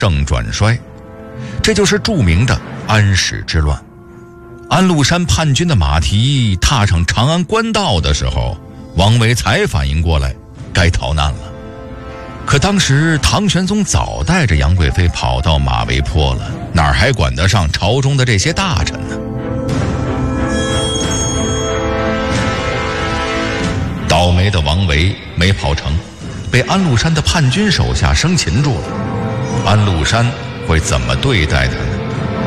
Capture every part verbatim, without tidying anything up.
正转衰，这就是著名的安史之乱。安禄山叛军的马蹄踏上长安官道的时候，王维才反应过来该逃难了。可当时唐玄宗早带着杨贵妃跑到马嵬坡了，哪儿还管得上朝中的这些大臣呢？倒霉的王维没跑成，被安禄山的叛军手下生擒住了。安禄山会怎么对待他呢？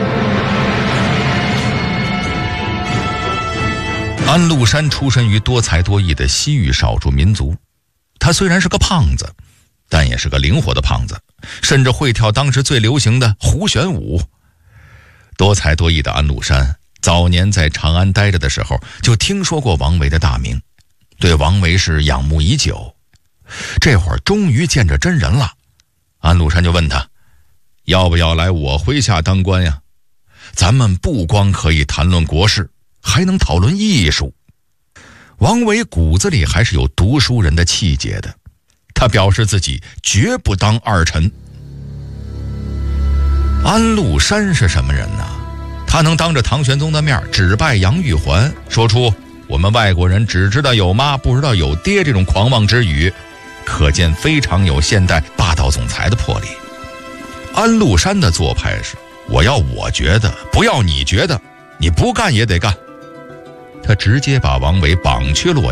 安禄山出身于多才多艺的西域少数民族，他虽然是个胖子，但也是个灵活的胖子，甚至会跳当时最流行的胡旋舞。多才多艺的安禄山早年在长安待着的时候，就听说过王维的大名，对王维是仰慕已久。这会儿终于见着真人了，安禄山就问他，要不要来我麾下当官呀？咱们不光可以谈论国事，还能讨论艺术。王维骨子里还是有读书人的气节的，他表示自己绝不当二臣。安禄山是什么人呢？他能当着唐玄宗的面指拜杨玉环，说出我们外国人只知道有妈不知道有爹这种狂妄之语，可见非常有现代霸道总裁的魄力。安禄山的做派是，我要我觉得，不要你觉得，你不干也得干。他直接把王维绑去洛阳。